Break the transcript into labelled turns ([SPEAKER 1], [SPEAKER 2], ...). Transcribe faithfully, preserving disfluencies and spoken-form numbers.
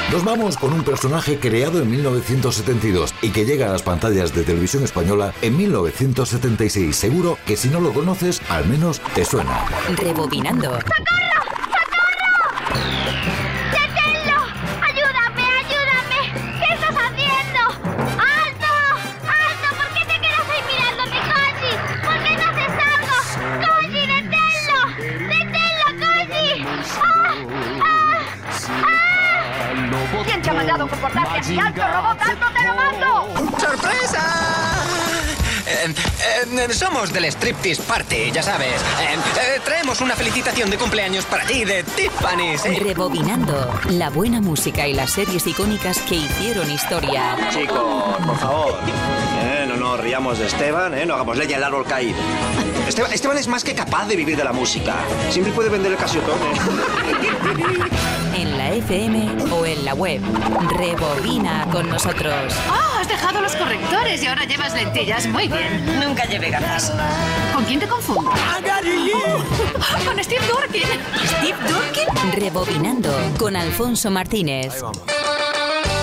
[SPEAKER 1] Nos vamos con un personaje creado en mil novecientos setenta y dos y que llega a las pantallas de televisión española en mil novecientos setenta y seis. Seguro que si no lo conoces, al menos te suena.
[SPEAKER 2] Rebobinando.
[SPEAKER 3] ¡Socorro! ¡Socorro! ¡Deténlo! ¡Ayúdame, ayúdame! ¿Qué estás haciendo? ¡Alto! ¡Alto! ¿Por qué te quedas ahí mirándome, Koji? ¿Por qué no haces algo? ¡Koji, deténlo! ¡Deténlo, Koji! ¡Ah! ¡Ah! ¡Ah!
[SPEAKER 4] ¿Quién te ha mandado comportarte así? ¡Alto, robot! ¡Alto, te lo mando!
[SPEAKER 5] ¡Sorpresa! Eh, eh, somos del Striptease Party, ya sabes. Eh, eh, traemos una felicitación de cumpleaños para ti de Tiffany's. ¿eh?
[SPEAKER 2] Rebobinando. La buena música y las series icónicas que hicieron historia.
[SPEAKER 6] Chicos, por favor. Eh, no nos riamos de Esteban, eh, no hagamos leña al árbol caído. Esteban, Esteban es más que capaz de vivir de la música. Siempre puede vender el casiotón.
[SPEAKER 2] En la F M o en la web. Rebobina con nosotros.
[SPEAKER 7] ¡Ah! Has dejado los correctores y ahora llevas lentillas. Muy bien.
[SPEAKER 4] Nunca llevé gafas.
[SPEAKER 7] ¿Con quién te confundo? Con Steve Durkin.
[SPEAKER 2] ¿Steve Durkin? Rebobinando con Alfonso Martínez.
[SPEAKER 8] Ahí vamos.